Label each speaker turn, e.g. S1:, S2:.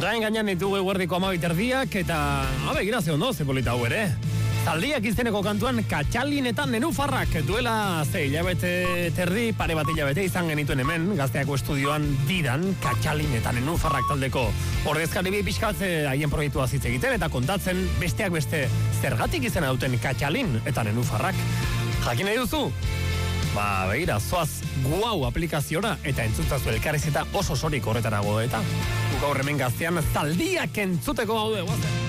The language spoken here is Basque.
S1: Gainan ditugu eguerdiko 12:00 eta begira ze ondo, ze polita hau ere. Zaldiak izeneko kantuan Katxalin eta Nenufarrak duela hilabete terdi, pare bat hilabete izan genituen hemen, Gazteako estudioan didan Katxalin eta Nenufarrak taldeko ordezkari bi pixka bat haien proiektua hitz egiten eta kontatzen besteak beste zergatik izena duten Katxalin eta Nenufarrak. Jakin nahi duzu? Begira, zoaz Guau aplikaziora eta entzutzazu elkarrizketa oso sorik horretarago eta gaur hemen Gaztean zaldiak entzuteko gaude, guazen.